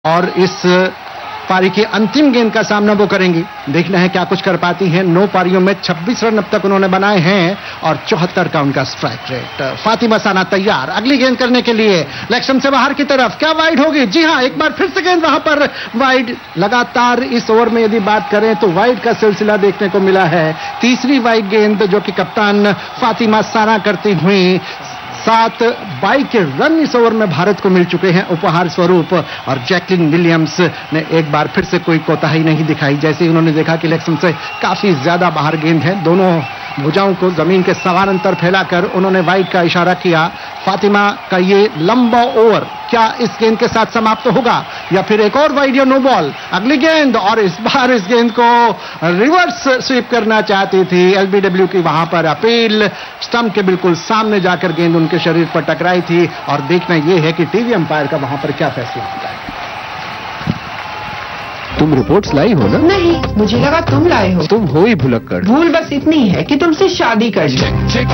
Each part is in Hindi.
और इस पारी की अंतिम गेंद का सामना वो करेंगी। देखना है क्या कुछ कर पाती हैं। 9 पारियों में 26 रन अब तक उन्होंने बनाए हैं और 74 का उनका स्ट्राइक रेट। फातिमा साना तैयार अगली गेंद करने के लिए। लेग से बाहर की तरफ, क्या वाइड होगी? जी हां, एक बार फिर से गेंद वहां पर वाइड। लगातार इस ओवर में यदि बात करें तो वाइड का सिलसिला देखने को मिला है। तीसरी वाइड गेंद जो कि कप्तान फातिमा साना करती हुई। 7 बाई के रन इस ओवर में भारत को मिल चुके हैं उपहार स्वरूप। और जैकलिन विलियम्स ने एक बार फिर से कोई कोताही नहीं दिखाई। जैसे ही उन्होंने देखा कि लेग से काफी ज्यादा बाहर गेंद है, दोनों भुजाओं को जमीन के समानांतर फैलाकर उन्होंने वाइड का इशारा किया। फातिमा का ये लंबा ओवर क्या इस गेंद के साथ समाप्त होगा या फिर एक और वाइड या नो बॉल? अगली गेंद, और इस बार इस गेंद को रिवर्स स्वीप करना चाहती थी। एलबीडब्ल्यू की वहां पर अपील। स्टंप के बिल्कुल सामने जाकर गेंद उनके शरीर पर टकराई थी। और देखना यह है कि टीवी अंपायर का वहां पर क्या फैसला होता है। तुम रिपोर्ट्स लाई हो ना? नहीं, मुझे लगा तुम लाए हो। तुम हो ही भुलक्कड़। भूल बस इतनी है कि तुमसे शादी कर ली।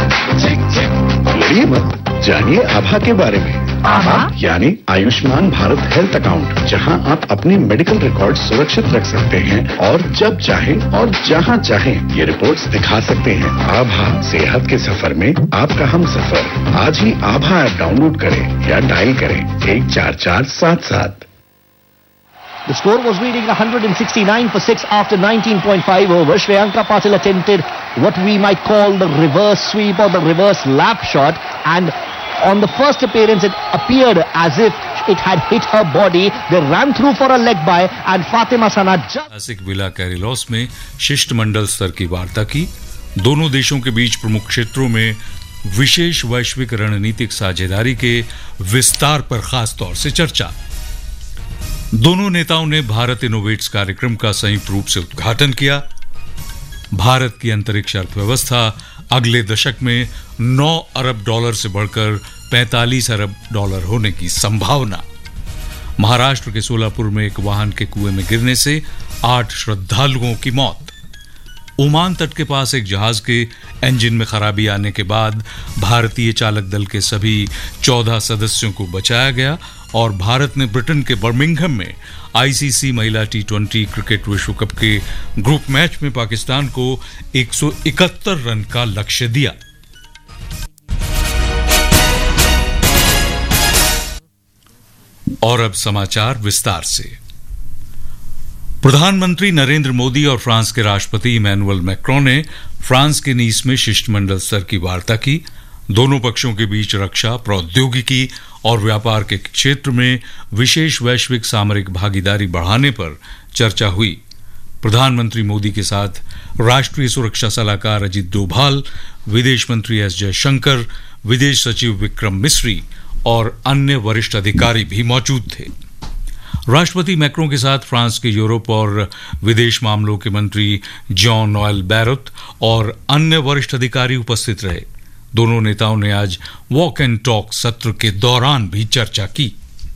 लड़िए मत, जानिए आभा के बारे में। आभा यानी आयुष्मान भारत हेल्थ अकाउंट, जहां आप अपने मेडिकल रिकॉर्ड सुरक्षित रख सकते हैं और जब चाहें और जहां चाहें ये रिपोर्ट्स दिखा सकते हैं। आभा, सेहत के सफर में आपका हम सफर। आज ही आभा ऐप डाउनलोड करें या डायल करें 14477। The score was reading 169 for 6 after 19.5 overs. Shreyanka Patil attempted what we might call the reverse sweep or the reverse lap shot, and on the first appearance it appeared as if it had hit her body. They ran through for a leg by and Fatima Sana classic villa कैरिलॉस में शिष्टमंडल स्तर की वार्ता की। दोनों देशों के बीच प्रमुख क्षेत्रों में विशेष वैश्विक रणनीतिक साझेदारी के विस्तार पर खास तौर से चर्चा। दोनों नेताओं ने भारत इनोवेट्स कार्यक्रम का संयुक्त रूप से उद्घाटन किया। भारत की अंतरिक्ष अर्थव्यवस्था अगले दशक में $9 अरब से बढ़कर $45 अरब होने की संभावना। महाराष्ट्र के सोलापुर में एक वाहन के कुएं में गिरने से 8 श्रद्धालुओं की मौत। ओमान तट के पास एक जहाज के इंजन में खराबी आने के बाद भारतीय चालक दल के सभी 14 सदस्यों को बचाया गया और भारत ने ब्रिटेन के बर्मिंघम में आईसीसी महिला T20 क्रिकेट विश्व कप के ग्रुप मैच में पाकिस्तान को 171 रन का लक्ष्य दिया। और अब समाचार विस्तार से। प्रधानमंत्री नरेंद्र मोदी और फ्रांस के राष्ट्रपति इमैनुअल मैक्रों ने फ्रांस के नीस में शिष्टमंडल स्तर की वार्ता की। दोनों पक्षों के बीच रक्षा, प्रौद्योगिकी और व्यापार के क्षेत्र में विशेष वैश्विक सामरिक भागीदारी बढ़ाने पर चर्चा हुई। प्रधानमंत्री मोदी के साथ राष्ट्रीय सुरक्षा सलाहकार अजित डोभाल, विदेश मंत्री एस जयशंकर, विदेश सचिव विक्रम मिस्री और अन्य वरिष्ठ अधिकारी भी मौजूद थे। राष्ट्रपति मैक्रों के साथ फ्रांस के यूरोप और विदेश मामलों के मंत्री जॉन नोएल बैरत और अन्य वरिष्ठ अधिकारी उपस्थित रहे। दोनों नेताओं ने आज वॉक एंड टॉक सत्र के दौरान भी चर्चा की।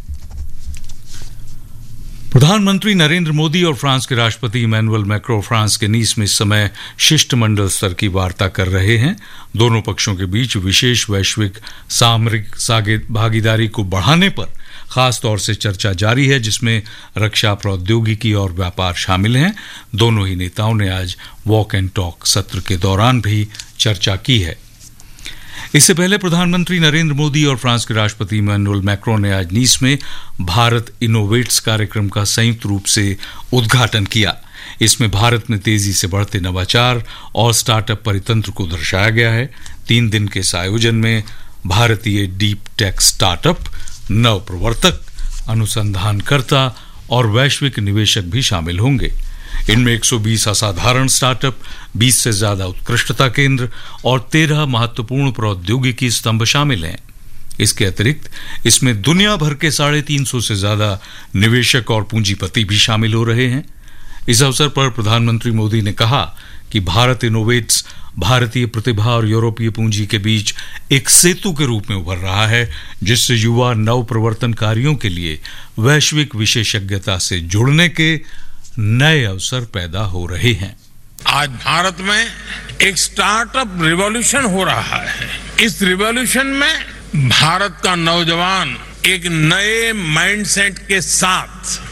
प्रधानमंत्री नरेंद्र मोदी और फ्रांस के राष्ट्रपति इमैनुअल मैक्रों फ्रांस के नीस में इस समय शिष्टमंडल स्तर की वार्ता कर रहे हैं। दोनों पक्षों के बीच विशेष वैश्विक सामरिक भागीदारी को बढ़ाने पर खास तौर से चर्चा जारी है, जिसमें रक्षा, प्रौद्योगिकी और व्यापार शामिल हैं। दोनों ही नेताओं ने आज वॉक एंड टॉक सत्र के दौरान भी चर्चा की है। इससे पहले प्रधानमंत्री नरेंद्र मोदी और फ्रांस के राष्ट्रपति इमैनुअल मैक्रों ने आज नीस में भारत इनोवेट्स कार्यक्रम का संयुक्त रूप से उद्घाटन किया। इसमें भारत में तेजी से बढ़ते नवाचार और स्टार्टअप परितंत्र को दर्शाया गया है। 3 दिन के इस आयोजन में भारतीय डीप टेक स्टार्टअप, नव प्रवर्तक, अनुसंधानकर्ता और वैश्विक निवेशक भी शामिल होंगे। इनमें 120 असाधारण स्टार्टअप, 20 से ज्यादा उत्कृष्टता केंद्र और 13 महत्वपूर्ण प्रौद्योगिकी स्तंभ शामिल हैं। इसके अतिरिक्त इसमें दुनिया भर के 350 से ज्यादा निवेशक और पूंजीपति भी शामिल हो रहे हैं। इस अवसर पर प्रधानमंत्री मोदी ने कहा कि भारत इनोवेट्स भारतीय प्रतिभा और यूरोपीय पूंजी के बीच एक सेतु के रूप में उभर रहा है, जिससे युवा नव प्रवर्तनकारियों के लिए वैश्विक विशेषज्ञता से जुड़ने के नए अवसर पैदा हो रहे हैं। आज भारत में एक स्टार्टअप रिवॉल्यूशन हो रहा है। इस रिवॉल्यूशन में भारत का नौजवान एक नए माइंडसेट के साथ